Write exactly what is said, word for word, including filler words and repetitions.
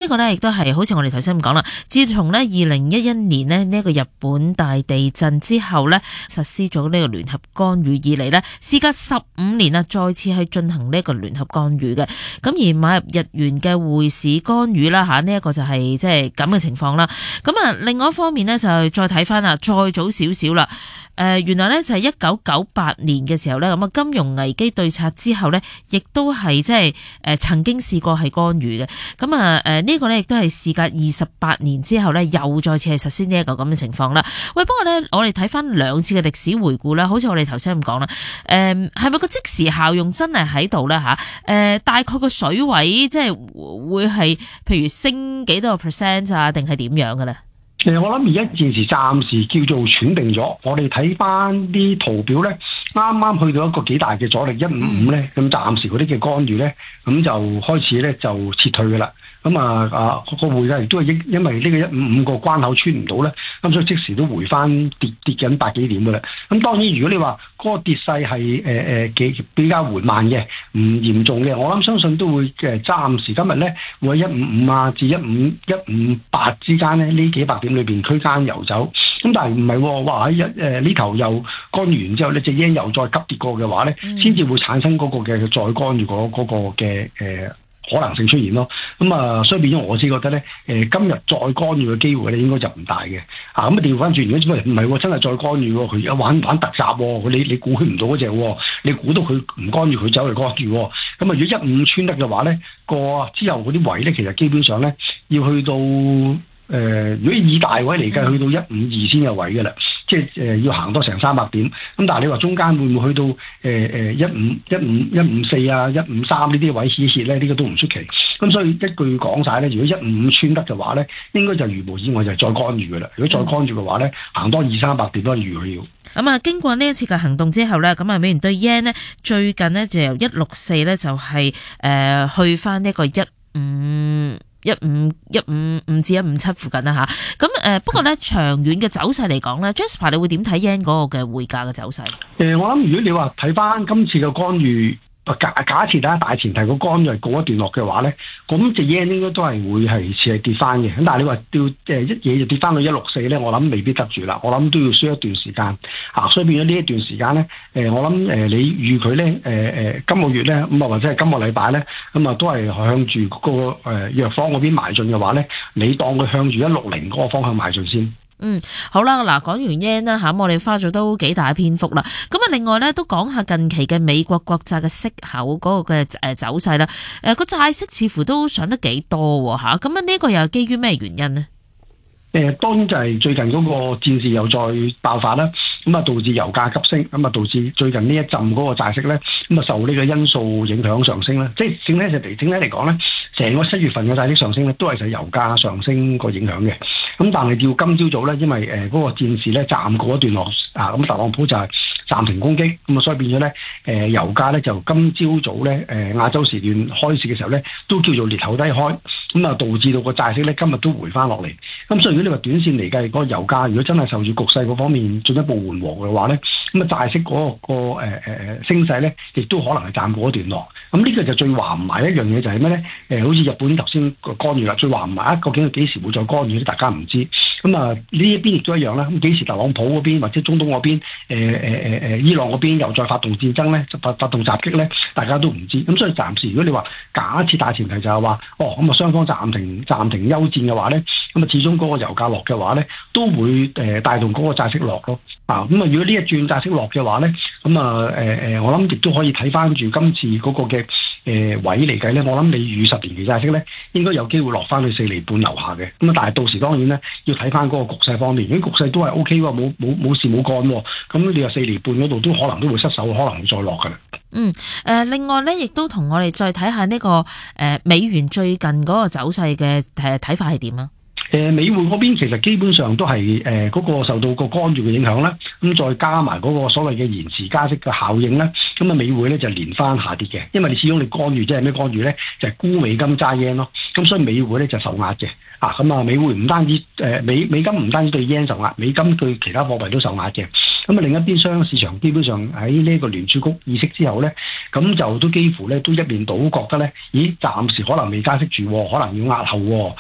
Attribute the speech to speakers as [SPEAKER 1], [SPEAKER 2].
[SPEAKER 1] 個咧亦都係好似我哋頭先咁講啦，自從咧二零一一年呢，呢一個日本大地震之後咧實施咗呢個聯合干預以嚟咧，事隔十五年啊，再次去進行呢一個聯合干預嘅。咁而買入日元嘅匯市干預啦吓，呢一個就係即係咁嘅情況啦。咁啊，另外一方面咧就再睇翻啦，再早少少啦。誒、呃、原來咧就係一九九八年嘅時候咧，咁啊金融危機對策之後咧，亦都係即係誒曾經試過係干預嘅。咁啊誒呢個咧亦都係事隔二十八年之後咧，又再次係實施呢一個咁嘅情況啦。喂，不過咧我哋睇翻兩次嘅歷史回顧啦，好似我哋頭先咁講啦，誒係咪個即時效用真係喺度咧嚇？誒、呃、大概個水位即係會係譬如升幾多個 percent 啊，定係點樣嘅咧？
[SPEAKER 2] 誒，我諗而家現時暫時叫做喘定咗。我哋睇翻啲圖表咧，啱啱去到一個幾大嘅阻力一五五咧，咁暫時嗰啲嘅干預咧，咁就開始咧就撤退㗎啦。咁啊啊個匯價亦都係因因為呢個一五五個關口穿唔到咧，咁所以即時都回翻跌跌緊百幾點㗎啦。咁當然如果你話嗰個跌勢係誒誒幾比較緩慢嘅，唔嚴重嘅，我諗相信都會誒暫時今日咧會喺一五五啊至一五一五八之間咧呢幾百點裏邊區間遊走。咁但係唔係話喺一誒呢頭又干預完之後呢隻 yen 又再急跌過嘅話咧，先至會產生嗰個嘅再干預嗰嗰個嘅誒可能性出現咯。咁啊，所以變咗我自己覺得咧，誒今日再干預嘅機會咧應該就唔大嘅。啊，咁啊調翻轉，如果唔係真係再干預喎，佢而家玩玩突襲喎，你你估佢唔到嗰隻喎，你估到佢唔干預佢走嚟干預喎。咁啊，如果一五穿得嘅話咧，過之後嗰啲位咧，其實基本上咧要去到誒、呃，如果以大位嚟計，去到一五二先有位嘅啦。即係誒要行多成三百點，咁但係你話中間會唔會去到誒誒一五一五一五四啊一五三呢啲位歇歇咧？呢、這個都唔出奇。咁所以一句講晒咧，如果一五五穿得嘅話咧，應該就如無意外就係再干預嘅啦。如果再干預嘅話咧，行多二三百點都預佢要。
[SPEAKER 1] 咁啊，經過呢一次嘅行動之後咧，咁啊美元對 yen 呢，最近呢就由一六四咧就係、是、誒、呃、去翻呢個一五。一五一五五至一五七附近啦吓，咁誒不過咧長遠嘅走勢嚟講咧 Jasper 你會點睇 yen 嗰個嘅匯價嘅走勢？誒、
[SPEAKER 2] 呃，我諗如果你話睇翻今次嘅干預，假假設啦，大前提個干預係告一段落嘅話咧，咁隻 yen 應該都係會係似係跌翻嘅。咁但係你話掉誒一嘢就跌翻到一六四咧，我諗未必得住啦。我諗都要需要一段時間啊，所以變咗呢一段時間咧，誒、呃、我諗誒、呃、你預佢咧誒誒今個月咧咁啊或者係今個禮拜咧咁啊都係向住嗰、那個誒藥房嗰邊邁進嘅話咧，你當佢向住一六零嗰個方向邁進先。
[SPEAKER 1] 嗯，好啦，嗱，講完 yen 啦吓，我哋花咗都幾大篇幅啦。咁啊，另外咧都講下近期嘅美國國債嘅息口嗰個嘅誒走勢啦。誒，個債息似乎都上得幾多吓，咁啊呢個又係基於咩原因呢？
[SPEAKER 2] 誒，當然就係最近嗰個戰事又再爆發啦，咁啊導致油價急升，咁啊導致最近呢一陣嗰個債息咧，咁啊受呢個因素影響上升啦。即係整體嚟整體嚟講咧，成個七月份嘅債息上升咧，都係受油價上升個影響嘅。咁但係到今朝早咧，因為誒嗰個戰事咧暫告一段落啊，咁特朗普就係暫停攻擊，咁啊所以變咗咧誒油價咧就今朝早咧誒亞洲時段開市嘅時候咧，都叫做裂口低開，咁啊導致到個債息咧今日都回翻落嚟。咁所以如果你話短線嚟計，嗰個油價如果真係受住局勢嗰方面進一步緩和嘅話咧，咁啊債息嗰個個誒誒升勢咧，亦都可能係暫告一段落。咁呢個就最話唔埋一樣嘢就係咩咧？誒好似日本頭先個干預啦，最話唔埋啊，究竟佢幾時會再干預咧？大家唔知。咁啊呢一邊亦都一樣啦。咁幾時特朗普嗰邊或者中東嗰邊誒誒誒誒伊朗嗰邊又再發動戰爭咧，發發動襲擊咧，大家都唔知。咁所以暫時如果你話假設大前提就係話，哦咁啊雙方暫停暫停休戰嘅話咧，咁啊始終嗰個油價落嘅話咧，都會誒帶動嗰個債息落咯。啊咁啊如果呢一轉債息落嘅話咧，咁啊誒誒我諗亦都可以睇翻住今次嗰個嘅誒、呃、位嚟計咧，我諗你預十年期債息咧應該有機會落翻去四厘半樓下嘅。咁啊但係到時當然咧要睇翻嗰個局勢方面，如果局勢都係 O K 喎，冇冇冇事冇幹喎，咁你話四厘半嗰度都可能都會失手，可能會再落㗎啦。
[SPEAKER 1] 嗯，誒、呃，另外咧，亦都同我哋再睇下呢、這個誒、呃、美元最近嗰個走勢嘅誒睇法係點啊？
[SPEAKER 2] 誒、呃、美匯嗰邊其實基本上都係誒嗰個受到個干預嘅影響啦，咁再加埋嗰個所謂嘅延遲加息嘅效應咧，咁啊美匯咧就連番下跌嘅，因為你始終你干預即係咩干預咧，就係、是、沽美金揸 yen 咯，咁所以美匯咧就受壓嘅。啊，咁啊美匯唔單止誒、呃、美美金唔單止對 yen 受壓，美金對其他貨幣都受壓嘅。咁啊另一邊商業市場基本上喺呢個聯儲局議息之後咧，咁就都幾乎咧都一面倒覺得咧，咦暫時可能未加息住，可能要壓後。